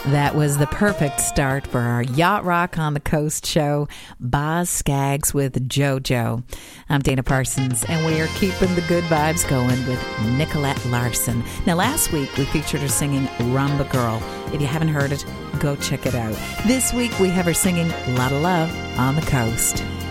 That was the perfect start for our Yacht Rock on the Coast show, Boz Scaggs with JoJo. I'm Dana Parsons, and we are keeping the good vibes going with Nicolette Larson. Now, last week we featured her singing Rumba Girl. If you haven't heard it, go check it out. This week we have her singing Lotta Love on the Coast.